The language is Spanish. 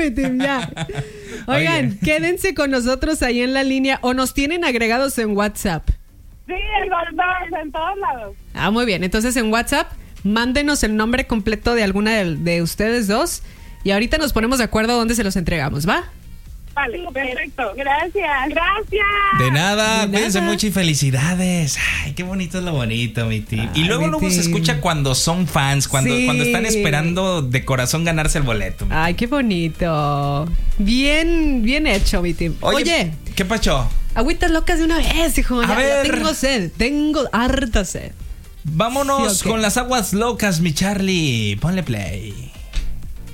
mi team, ya. Oigan, quédense con nosotros ahí en la línea o nos tienen agregados en WhatsApp. Sí, en todos lados. Ah, muy bien. Entonces en WhatsApp, mándenos el nombre completo de alguna de ustedes dos y ahorita nos ponemos de acuerdo dónde se los entregamos, ¿va? Vale, perfecto. Gracias. De nada, cuídense mucho y felicidades. Ay, qué bonito es lo bonito, mi team. Y luego se escucha cuando son fans, cuando están esperando de corazón ganarse el boleto. Ay, qué bonito. Bien hecho, mi team. Oye, ¿qué pacho? Agüitas locas de una vez, hijo. A ver. Ya tengo sed, tengo harta sed. Vámonos Sí, okay. con las aguas locas, mi Charlie. Ponle play.